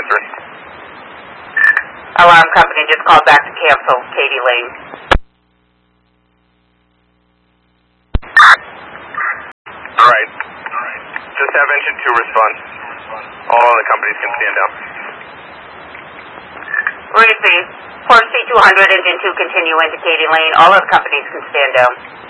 answering. Alarm company just called back to cancel Katie Lane. Alright. Just have engine 2 respond. All other companies can stand down. Receive. Port C200, engine 2 continue into Katie Lane. All other companies can stand down.